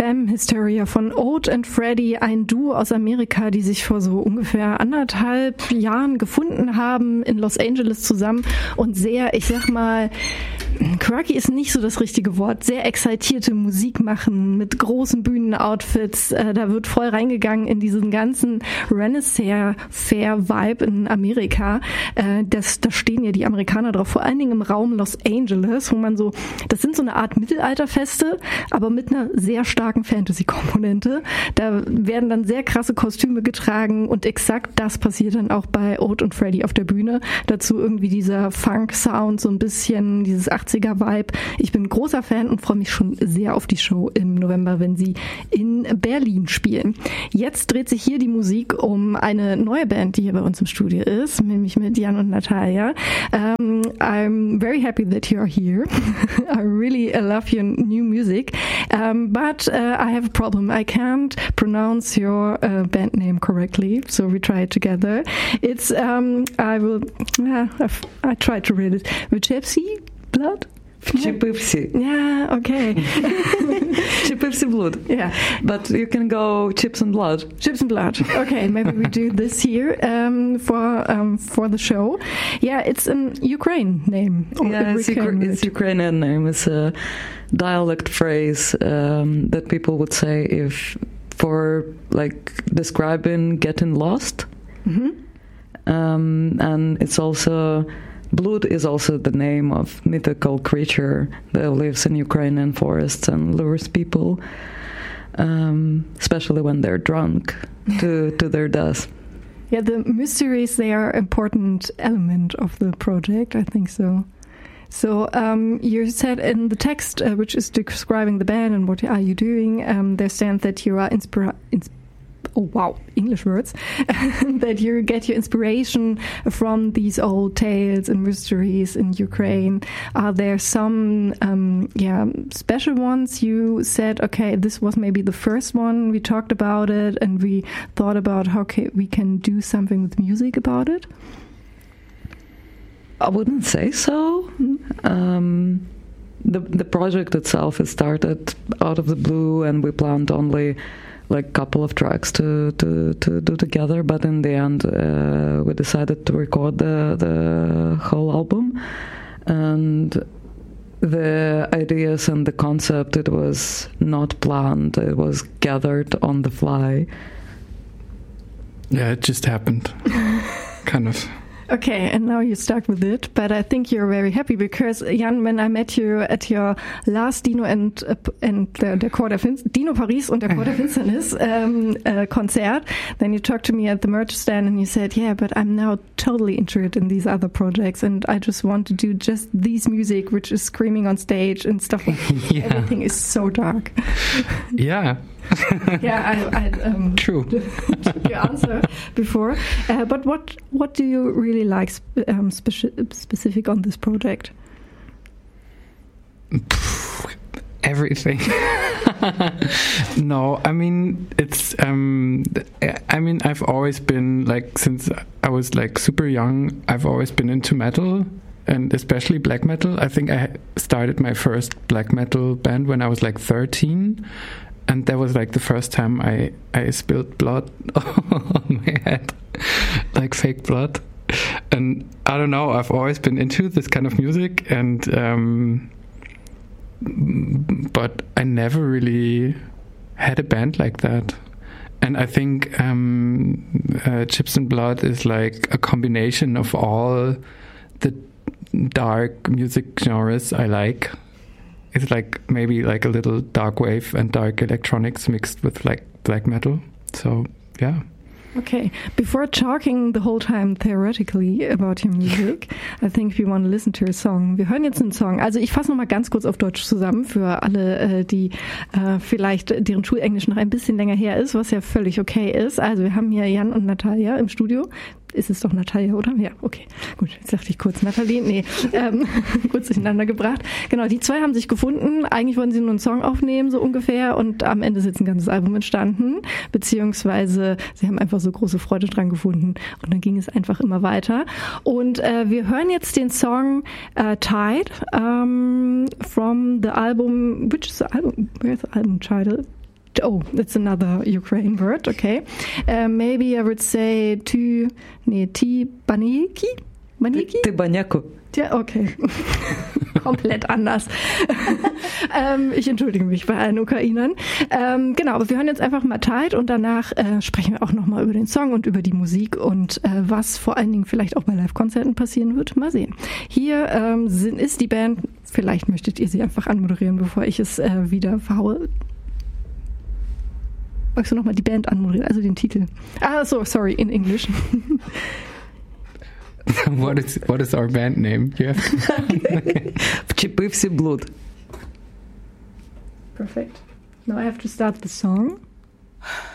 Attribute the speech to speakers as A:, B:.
A: FM Hysteria von Oat and Freddy, ein Duo aus Amerika, die sich vor so ungefähr 1,5 Jahren gefunden haben in Los Angeles zusammen und sehr, ich sag mal, quirky ist nicht so das richtige Wort, sehr exaltierte Musik machen mit großen Bühnenoutfits. Da wird voll reingegangen in diesen ganzen Renaissance-Fair-Vibe in Amerika. Da stehen ja die Amerikaner drauf, vor allen Dingen im Raum Los Angeles, wo man so, das sind so eine Art Mittelalterfeste, aber mit einer sehr starken Fantasy-Komponente. Da werden dann sehr krasse Kostüme getragen und exakt das passiert dann auch bei Oat und Freddy auf der Bühne. Dazu irgendwie dieser Funk-Sound, so ein bisschen dieses 80er-Vibe. Ich bin ein großer Fan und freue mich schon sehr auf die Show im November, wenn sie in Berlin spielen. Jetzt dreht sich hier die Musik um eine neue Band, die hier bei uns im Studio ist, nämlich mit Jan und Natalia. I'm very happy that you're here. I really love your new music. But I have a problem. I can't pronounce your band name correctly, so we try it together. It's, I tried to read it. Vychepsy Blood?
B: Chipipsy.
A: Yeah, okay.
B: Chipipsy Blood.
A: Yeah.
B: But you can go Chips and Blood.
A: Chips and Blood. Okay, maybe we do this here for the show. Yeah, it's an Ukraine name.
B: Yeah, it's Ukrainian name. It's a dialect phrase that people would say if for like describing getting lost.
A: Mm-hmm.
B: And it's also Blood is also the name of mythical creature that lives in Ukrainian forests and lures people, especially when they're drunk, to their death.
A: Yeah, the mysteries, they are an important element of the project, I think so. So you said in the text, which is describing the band and what are you doing, there stands that you are English words, that you get your inspiration from these old tales and mysteries in Ukraine. Are there some special ones? You said, okay, this was maybe the first one, we talked about it and we thought about how we can do something with music about it?
B: I wouldn't say so. The project itself has started out of the blue and we planned only like a couple of tracks to do together, but in the end we decided to record the whole album, and the ideas and the concept, it was not planned, it was gathered on the fly.
C: Yeah, it just happened. Kind of.
A: Okay, and now you're stuck with it, but I think you're very happy because, Jan, when I met you at your last Dino and der Chor der Dino Paris und der Chor der Finsternis Konzert, then you talked to me at the merch stand and you said, yeah, but I'm now totally interested in these other projects and I just want to do just these music which is screaming on stage and stuff like that. Yeah. Everything is so dark.
C: Yeah.
A: Yeah, I
C: true.
A: took your answer before. But what do you really like specific on this project?
C: Everything. No, I mean it's. I've always been like, since I was like super young, I've always been into metal. And especially black metal. I think I started my first black metal band when I was like 13. And that was like the first time I spilled blood on my head, like fake blood. And I don't know, I've always been into this kind of music, and but I never really had a band like that. And I think Chips and Blood is like a combination of all the dark music genres I like. It's like maybe like a little dark wave and dark electronics mixed with like black metal. So, yeah.
A: Okay, before talking the whole time theoretically about your music, I think we want to listen to a song. Wir hören jetzt einen Song. Also ich fasse nochmal ganz kurz auf Deutsch zusammen für alle, die vielleicht deren Schulenglisch noch ein bisschen länger her ist, was ja völlig okay ist. Also wir haben hier Jan und Natalia im Studio. Ist es doch Natalia, oder? Ja, okay. Gut, jetzt dachte ich kurz Nathalie. Nee, kurz durcheinander gebracht. Genau, die zwei haben sich gefunden. Eigentlich wollten sie nur einen Song aufnehmen, so ungefähr. Und am Ende ist jetzt ein ganzes Album entstanden. Beziehungsweise sie haben einfach so große Freude dran gefunden. Und dann ging es einfach immer weiter. Und wir hören jetzt den Song Tide from the album. Which is the album? Where's the album title? Oh, it's another Ukraine word, okay. Maybe I would say Tibaniki? Maniki?
B: Tibanyaku.
A: Ja, okay. Komplett anders. Ich entschuldige mich bei allen Ukrainern. Genau, aber wir hören jetzt einfach mal Tide und danach sprechen wir auch nochmal über den Song und über die Musik und was vor allen Dingen vielleicht auch bei Live-Konzerten passieren wird. Mal sehen. Hier ist die Band, vielleicht möchtet ihr sie einfach anmoderieren, bevor ich es wieder verhaue. Magst du nochmal die Band anmoderieren, also den Titel? Sorry, in English.
C: What is our band name?
B: Вчепився блуд.
A: Perfect. Now I have to start the song.